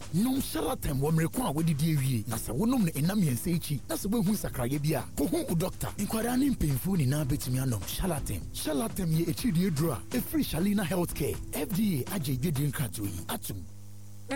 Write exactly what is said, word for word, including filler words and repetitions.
nom Charlatan wo mreko a wodidi awie na se wonom ne enam yense echi na se behu sakraye bia ko hu doctor inkwara ne mpemfu ni na betumi anom Charlatan Charlatan ye echi die dura e free Shalina Healthcare F D A agye gedin krato yi atum